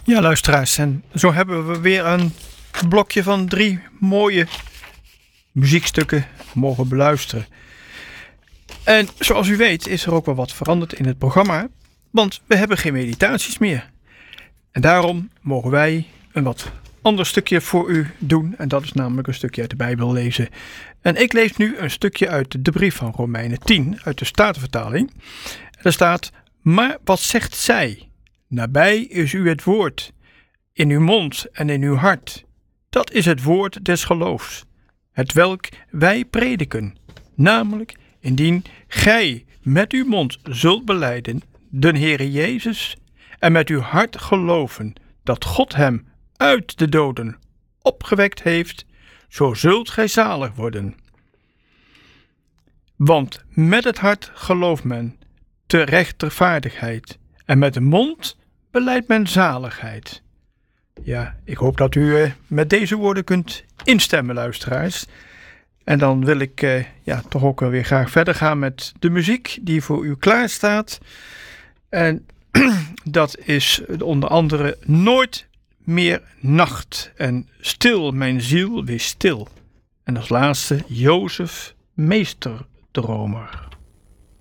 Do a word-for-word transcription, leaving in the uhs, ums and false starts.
Ja, luisteraars, en zo hebben we weer een blokje van drie mooie muziekstukken mogen beluisteren. En zoals u weet is er ook wel wat veranderd in het programma, want we hebben geen meditaties meer. En daarom mogen wij een wat ander stukje voor u doen, en dat is namelijk een stukje uit de Bijbel lezen. En ik lees nu een stukje uit de brief van Romeinen tien, uit de Statenvertaling. Er staat: maar wat zegt zij? Nabij is u het woord, in uw mond en in uw hart. Dat is het woord des geloofs, hetwelk wij prediken. Namelijk, indien gij met uw mond zult belijden den Heere Jezus en met uw hart geloven dat God hem uit de doden opgewekt heeft, zo zult gij zalig worden. Want met het hart gelooft men te rechtvaardigheid en met de mond belijdt men zaligheid. Ja, ik hoop dat u uh, met deze woorden kunt instemmen, luisteraars. En dan wil ik uh, ja, toch ook wel weer graag verder gaan met de muziek die voor u klaar staat. En dat is onder andere Nooit meer nacht en Stil mijn ziel, wees stil. En als laatste Jozef, meesterdromer.